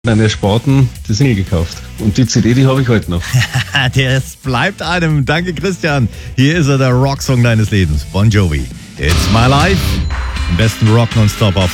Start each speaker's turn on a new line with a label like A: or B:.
A: Meine Ersparten die Single gekauft. Und die CD, die habe ich heute noch.
B: Das bleibt einem. Danke, Christian. Hier ist er, der Rocksong deines Lebens. Bon Jovi. It's my life. Im besten Rock nonstop auf